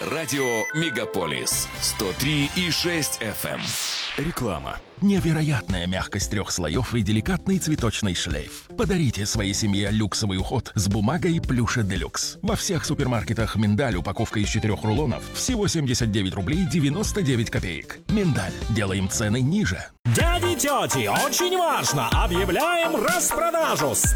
Радио Мегаполис 103,6 FM. Реклама. Невероятная мягкость 3 слоев и деликатный цветочный шлейф. Подарите своей семье люксовый уход с бумагой Плюша Делюкс. Во всех супермаркетах «Миндаль» упаковка из 4 рулонов всего 79 рублей 99 копеек. «Миндаль». Делаем цены ниже. Дяди, тети, очень важно! Объявляем распродажу!